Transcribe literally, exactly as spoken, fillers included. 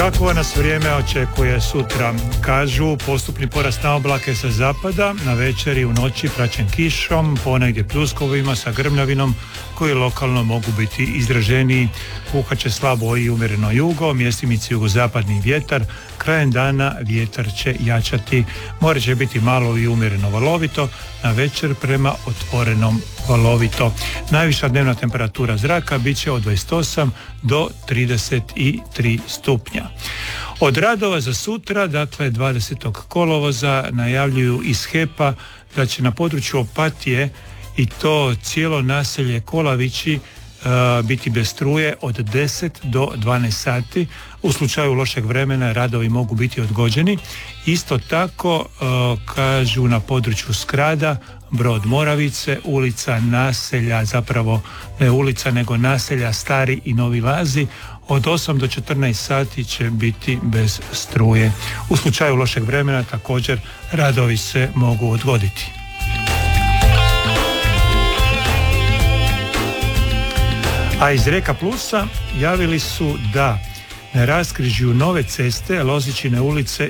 Kako nas vrijeme očekuje sutra? Kažu postupni porast na oblake sa zapada, na večer i u noći praćen kišom, ponegdje pljuskovima sa grmljavinom koji lokalno mogu biti izraženiji. Puhat će slabo i umjereno jugo, mjestimici jugozapadni vjetar, krajem dana vjetar će jačati, more će biti malo i umjereno valovito, na večer prema otvorenom valovito. Najviša dnevna temperatura zraka bit će od dvadeset osam do trideset tri stupnja. Od radova za sutra, dakle dvadesetog kolovoza, najavljuju iz H E P-a da će na području Opatije i to cijelo naselje Kolavići uh, biti bez struje od deset do dvanaest sati. U slučaju lošeg vremena radovi mogu biti odgođeni. Isto tako uh, kažu na području Skrada, Brod Moravice, ulica naselja, zapravo ne ulica nego naselja Stari i Novi Lazi, od osam do četrnaest sati će biti bez struje. U slučaju lošeg vremena također radovi se mogu odgoditi. A iz Reka Plusa javili su da na raskrižju Nove ceste, Lozičine ulice